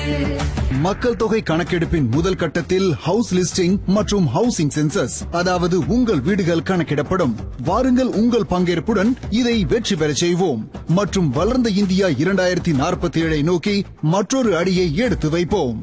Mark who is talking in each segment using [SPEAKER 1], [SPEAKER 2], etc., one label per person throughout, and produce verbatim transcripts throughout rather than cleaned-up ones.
[SPEAKER 1] மக்கள் தொகை கணக்கெடுப்பின் முதல் கட்டத்தில் ஹவுஸ் லிஸ்டிங் மற்றும் ஹவுசிங் சென்சஸ், அதாவது உங்கள் வீடுகள் கணக்கிடப்படும். வாருங்கள், உங்கள் பங்கேற்புடன் இதை வெற்றி பெறச் செய்வோம் மற்றும் வளர்ந்த இந்தியா இரண்டாயிரத்தி நாற்பத்தி ஏழை நோக்கி மற்றொரு அடியை எடுத்து வைப்போம்.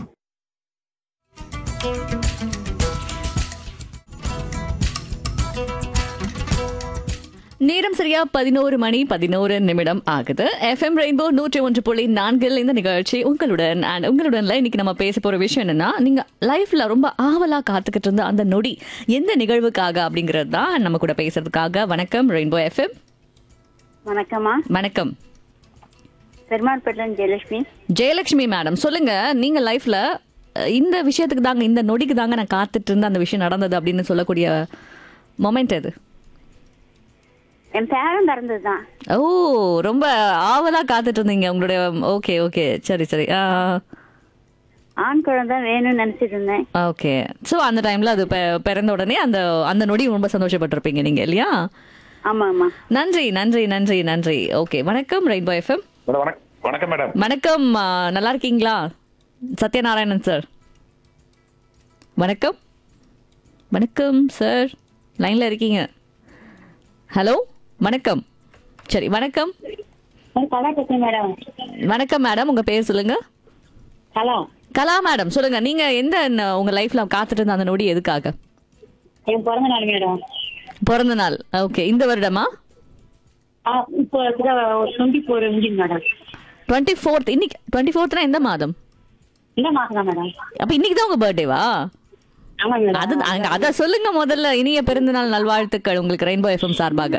[SPEAKER 2] நேரம் சரியா பதினோரு மணி பதினோரு நிமிடம் ஆகுது. எஃப்எம் ரெயின்போ நூற்றி ஒன்று புள்ளி நான்கில் இந்த நிகழ்ச்சி உங்களுடன் அண்ட் உங்களுடன்ல இன்னைக்கு நம்ம பேச போற விஷயம் என்னன்னா, நீங்க லைஃப்ல ரொம்ப ஆவலா காத்துக்கிட்டு இருந்த அந்த நொடி எந்த நிகழ்வுக்காக அப்படிங்கிறது தான் நம்ம கூட பேசுறதுக்காக. வணக்கம் ரெயின்போ எஃப்எம்.
[SPEAKER 3] வணக்கம்மா.
[SPEAKER 2] வணக்கம்.
[SPEAKER 3] பெருமாள்பேட்டை ஜெயலட்சுமி.
[SPEAKER 2] ஜெயலட்சுமி மேடம், சொல்லுங்க, நீங்க லைஃப்ல இந்த விஷயத்துக்கு தாங்க, இந்த நொடிக்கு தாங்க நான் காத்துட்டு இருந்த அந்த விஷயம் நடந்தது அப்படின்னு சொல்லக்கூடிய மொமெண்ட் எது?
[SPEAKER 3] என் பேரன் பிறந்ததுதான்.
[SPEAKER 2] ஓ, ரொம்ப ஆவலா காத்துட்டு இருந்தீங்க உங்களுடைய. ஓகே ஓகே, சரி சரி.
[SPEAKER 3] ஆண் குழந்தை வேணும்னு நினைச்சிட்டு இருந்தேன்.
[SPEAKER 2] ஓகே, ஸோ அந்த டைம்ல அது பிறந்த உடனே அந்த அந்த நொடி ரொம்ப சந்தோஷப்பட்டிருப்பீங்க நீங்க, இல்லையா?
[SPEAKER 3] ஆமா ஆமா.
[SPEAKER 2] நன்றி நன்றி நன்றி நன்றி. ஓகே, வணக்கம் ரெயின்போ எஃப்எம்.
[SPEAKER 4] வணக்கம் மேடம்.
[SPEAKER 2] வணக்கம், நல்லா இருக்கீங்களா? சத்யநாராயணன் சார், வணக்கம். வணக்கம் சார், லைன்ல இருக்கீங்க? ஹலோ, வணக்கம். சரி, வணக்கம்.
[SPEAKER 3] மேடம்.
[SPEAKER 2] வணக்கம் மேடம், உங்க பேர் சொல்லுங்க.
[SPEAKER 3] ஹலோ,
[SPEAKER 2] கலா மேடம், சொல்லுங்க, நீங்க எந்த உங்க லைஃப்ல காத்துட்டு இருந்த அந்த நொடி எதுக்காக?
[SPEAKER 3] என் பிறந்த நாள் மேடம்.
[SPEAKER 2] பிறந்த நாள். ஓகே, இந்த வருடமா?
[SPEAKER 3] இப்போ twenty four madam.
[SPEAKER 2] Twenty fourth இன்னைக்கு. டுவெண்ட்டி ஃபோர்த்னா எந்த மாதம்?
[SPEAKER 3] இந்த மாசம் தான் மேடம்.
[SPEAKER 2] அப்ப இன்னைக்கு தான் உங்க பர்த்டேவா? அது அத சொல்லுங்க முதல்ல. இனிய பிறந்த நாள் நல்வாழ்த்துக்கள் உங்களுக்கு ரெயின்போ எஃப்எம் சார்பாக.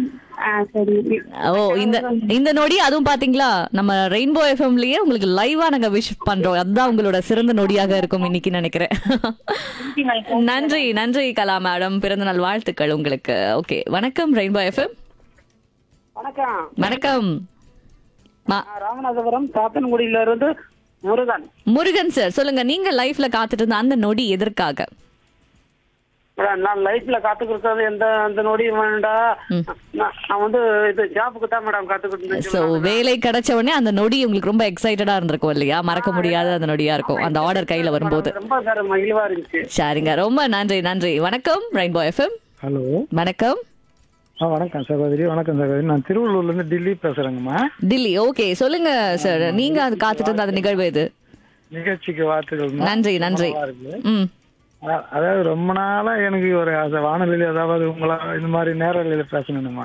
[SPEAKER 2] ஓ, இந்த இந்த நொடி அதுவும் பாத்தீங்களா, நம்ம ரெயின்போ எஃப்எம்லயே உங்களுக்கு லைவா நாங்க விஷ் பண்றோம். அதுதான் உங்களோட சிறந்த நொடியாக இருக்கும் இன்னைக்கு நினைக்கிறேன். நன்றி நன்றி கலா மேடம், பிறந்த நாள் வாழ்த்துக்கள் உங்களுக்கு. ஓகே, வணக்கம் ரெயின்போ எஃப்எம்.
[SPEAKER 5] வணக்கம்.
[SPEAKER 2] வணக்கம்.
[SPEAKER 5] ராமநாதபுரம் சாத்தன்குடியில இருந்து முருகன்.
[SPEAKER 2] முருகன் சார், சொல்லுங்க, நீங்க லைஃப்ல காத்துட்டு இருந்த அந்த நொடி எதற்காக?
[SPEAKER 5] நான் லைஃப்ல காத்துக்கிட்டு எந்த அந்த நொடி வேண்டா, நான் வந்து இது ஜாபுக்கு தான் மேடம் காத்துக்கிட்டு.
[SPEAKER 2] சோ, வேலை கிடைச்ச உடனே அந்த நொடி உங்களுக்கு ரொம்ப எக்ஸைட்டடா இருந்திருக்கும் இல்லையா? மறக்க முடியாத அந்த நொடியா இருக்கும் அந்த ஆர்டர் கையில வரும்போது.
[SPEAKER 5] ரொம்ப மகிழ்வா இருந்துச்சு.
[SPEAKER 2] சரிங்க, ரொம்ப நன்றி நன்றி. வணக்கம் ரெயின்போ எஃப்எம்.
[SPEAKER 6] ஹலோ,
[SPEAKER 2] வணக்கம்.
[SPEAKER 6] வணக்கம் சகோதரி. வணக்கம் சகோதரி, நான் திருவள்ளூர்ல இருந்து டில்லி பேசுறேங்கம்மா.
[SPEAKER 2] டில்லி. ஓகே, சொல்லுங்க சார், நீங்க அது காத்துட்டு இருந்த அந்த நிகழ்வு எது?
[SPEAKER 6] நிகழ்ச்சிக்கு வாழ்த்துக்கள்.
[SPEAKER 2] நன்றி நன்றி. ம்,
[SPEAKER 6] அதாவது ரொம்ப நாளா எனக்கு ஒரு வானொலி, அதாவது உங்களா இந்த மாதிரி நேரலையில பேசணுமா.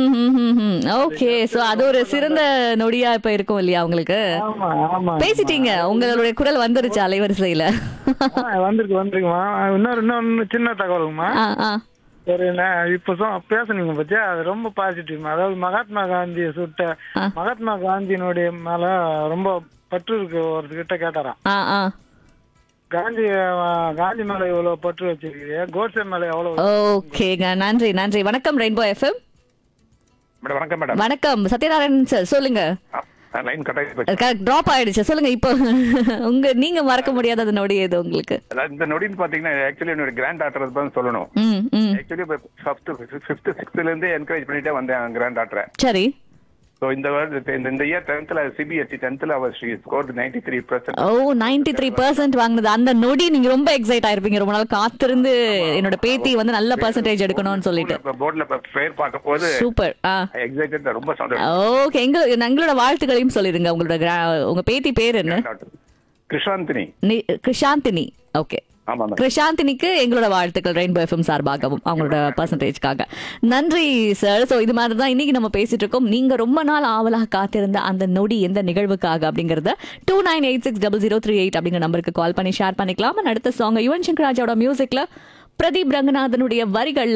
[SPEAKER 2] ஓகே, சோ அது ஒரு சிறந்த நொடியா இப்ப இருக்கும் இல்லையா உங்களுக்கு? பேசிட்டீங்க, உங்களுடைய குரல் வந்துருச்சு அலைவரிசையில.
[SPEAKER 6] வந்திருக்கு வந்திருக்குமா. இன்னொரு இன்னொன்னு சின்ன தகவலுமா. ஒரு இப்ப பேசுனீங்க பத்தியா, அது ரொம்ப பாசிட்டிவ். அதாவது மகாத்மா காந்தியை சுட்ட மகாத்மா காந்தியினுடைய மேல ரொம்ப பற்று இருக்கு. ஒருத்தர்கிட்ட கேட்டாராம், காந்தி காந்தி மேல எவ்வளவு பற்று வச்சிருக்கீங்க, கோட்ஸே மேல எவ்வளவு.
[SPEAKER 2] ஓகேங்க, நன்றி நன்றி. வணக்கம் ரெயின்போ எஃப்எம்.
[SPEAKER 4] வணக்கம் மேடம்.
[SPEAKER 2] வணக்கம் சத்யநாராயணன் சார், சொல்லுங்க.
[SPEAKER 4] லைன் கட் ஆயிடுச்சு,
[SPEAKER 2] டிராப் ஆயிடுச்சு. சொல்லுங்க, இப்போ உங்க நீங்க மறக்க முடியாத அந்த நொடி எது உங்களுக்கு?
[SPEAKER 4] இந்த நொடின்னு பாத்தீங்கன்னா ஆக்சுவலி என்னோட கிராண்ட் டாட்டர் தான் சொல்லணும். ஆக்சுவலி ஃபர்ஸ்ட் ஃபிஃப்த் சிக்ஸ்த்ல இருந்து என்கரேஜ் பண்ணிட்டே வந்தேன் கிராண்ட் டாட்டரை.
[SPEAKER 2] சரி.
[SPEAKER 4] So in the world, in the year tenth, C B S E tenth, she scored ninety-three percent.
[SPEAKER 2] Oh, ninety-three percent வாங்குனது அந்த நொடி நீங்க ரொம்ப எக்ஸைட் ஆயிருப்பீங்க. ரொம்ப நாள் காத்திருந்து என்னோட பேத்தி வந்து நல்ல பெர்சன்டேஜ் எடுக்கணும்னு சொல்லிட்டு
[SPEAKER 4] போர்ட்ல பேர் பார்க்க போது
[SPEAKER 2] சூப்பர்.
[SPEAKER 4] எக்ஸைட்டட், ரொம்ப சந்தோஷம்.
[SPEAKER 2] ஓகே, எங்க எங்களோட வாழ்த்துக்களையும் சொல்லிடுங்க. உங்களோட உங்க பேத்தி பேர் என்ன?
[SPEAKER 4] கிருஷாந்தினி.
[SPEAKER 2] கிருஷாந்தினி. ஓகே, கிருஷாந்தினிக்கு எங்களோட வாழ்த்துக்கள் ரெயின்போ எஃப்எம் சார்பாகவும் அவங்களோட பர்சன்டேஜ்காக. நன்றி சார். ஸோ இது மாதிரி தான் இன்னைக்கு நம்ம பேசிட்டு இருக்கோம். நீங்க ரொம்ப நாள் ஆவலாக காத்திருந்த அந்த நொடி எந்த நிகழ்வுக்காக அப்படிங்கறத two nine eight six double zero three eight அப்படிங்கிற நம்பருக்கு கால் பண்ணி ஷேர் பண்ணிக்கலாம். அடுத்த சாங் யுவன் சங்கர் ராஜாவோட மியூசிக்ல பிரதீப் ரங்கநாதனுடைய வரிகள்ல